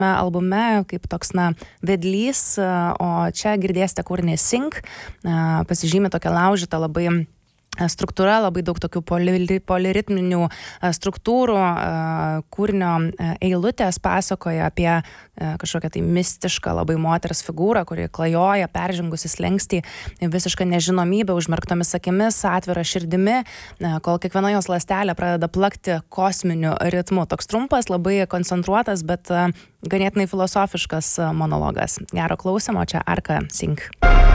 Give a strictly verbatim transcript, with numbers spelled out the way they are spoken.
albume kaip toks, na, vedlys, o čia girdėsite kūrinį Sink, pasižymė tokia laužyta labai struktūra, labai daug tokių poliritminių struktūrų, kūrinio eilutės pasakoja apie kažkokią tai mistišką labai moters figūrą, kuri klajoja, peržengusi slenkstį, visišką nežinomybę, užmerktomis akimis, atvira širdimi, kol kiekviena jos ląstelė pradeda plakti kosminiu ritmu. Toks trumpas, labai koncentruotas, bet ganėtinai filosofiškas monologas. Gero klausimo, čia Arka Sink.